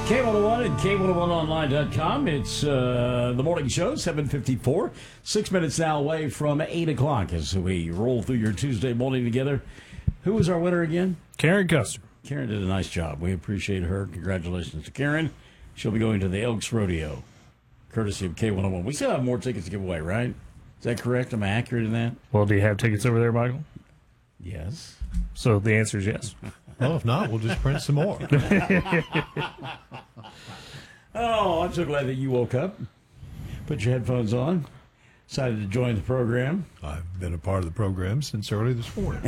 K101 and K101online.com. It's the morning show, 7:54. 6 minutes now away from 8 o'clock as we roll through your Tuesday morning together. Who was our winner again? Karen Custer. Karen did a nice job. We appreciate her. Congratulations to Karen. She'll be going to the Elks Rodeo, courtesy of K101. We still have more tickets to give away, right? Is that correct? Am I accurate in that? Well, do you have tickets over there, Michael? Yes. So the answer is yes. Well, if not, we'll just print some more. Oh, I'm so glad that you woke up, put your headphones on, decided to join the program. I've been a part of the program since early this morning.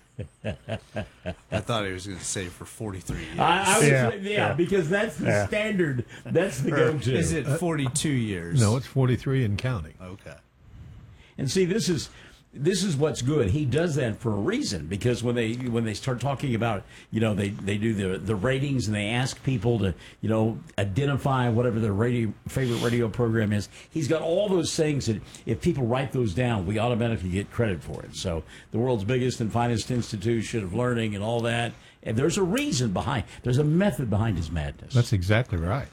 I thought he was going to say for 43 years. I was Yeah. because that's the standard. That's the Or go-to. is it 42 years? No, it's 43 and counting. Okay. And see, this is what's good. He does that for a reason, because when they start talking about, they do the ratings and they ask people to, identify whatever their favorite radio program is. He's got all those things that if people write those down, we automatically get credit for it. So the world's biggest and finest institution of learning and all that. And there's a reason there's a method behind his madness. That's exactly right.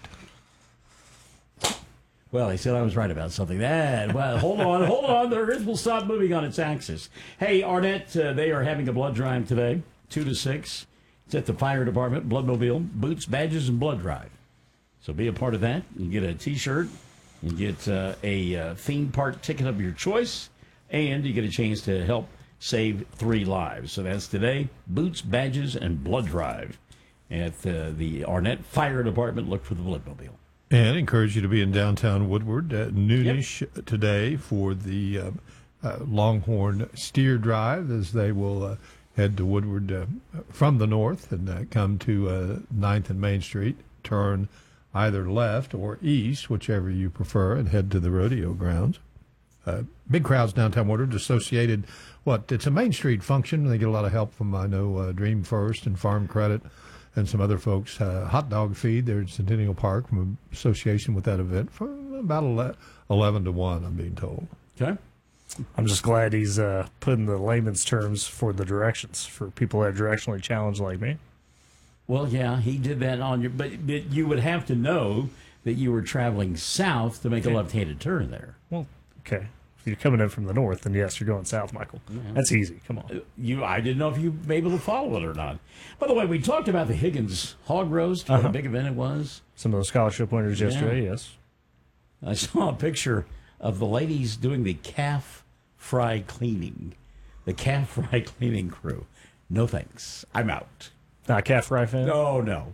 Well, he said I was right about something. Well, hold on. The Earth will stop moving on its axis. Hey, Arnett, they are having a blood drive today, 2 to 6. It's at the fire department, Bloodmobile, boots, badges, and blood drive. So be a part of that. You get a T-shirt, you get a theme park ticket of your choice, and you get a chance to help save 3 lives. So that's today, boots, badges, and blood drive at the Arnett Fire Department. Look for the Bloodmobile. And encourage you to be in downtown Woodward at noonish today for the Longhorn Steer Drive, as they will head to Woodward from the north and come to 9th and Main Street, turn either left or east, whichever you prefer, and head to the rodeo grounds. Big crowds downtown Woodward associated. It's a Main Street function. They get a lot of help from, I know, Dream First and Farm Credit and some other folks. Hot dog feed there at Centennial Park from association with that event from about 11 to 1, I'm being told. Okay. I'm just glad he's putting the layman's terms for the directions for people that are directionally challenged like me. Well, yeah, he did that on your, but you would have to know that you were traveling south to make a left-handed turn there. Well, okay. If you're coming in from the north, then yes, you're going south, Michael. That's easy. Come on. I didn't know if you were able to follow it or not. By the way, we talked about the Higgins hog roast, what a big event it was. Some of those scholarship winners yesterday, yes. I saw a picture of the ladies doing the calf fry cleaning. The calf fry cleaning crew. No thanks. I'm out. Not a calf fry fan? No.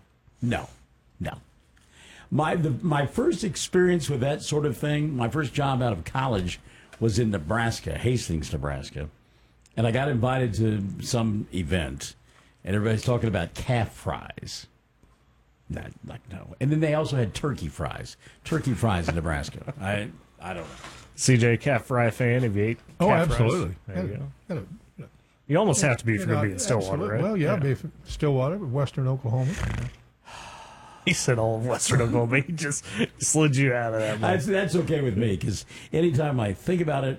My first experience with that sort of thing, my first job out of college was in Nebraska, Hastings, Nebraska. And I got invited to some event, and everybody's talking about calf fries. No. And then they also had turkey fries. Turkey fries in Nebraska. I don't know. CJ, calf fry fan, have you ate Oh, calf absolutely. fries? There you go. Gotta- You almost have to be if you're going to be in Stillwater, absolutely. right? Well, yeah, be in Stillwater, Western Oklahoma. He said all of Western Oklahoma. He just slid you out of that. That's okay with me, because anytime I think about it,